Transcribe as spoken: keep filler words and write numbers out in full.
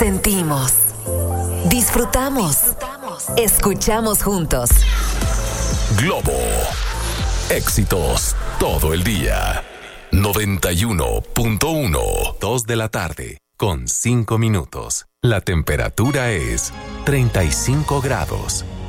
Sentimos, disfrutamos, escuchamos juntos. Globo. Éxitos todo el día. noventa y uno punto uno. Dos de la tarde con cinco minutos. La temperatura es treinta y cinco grados.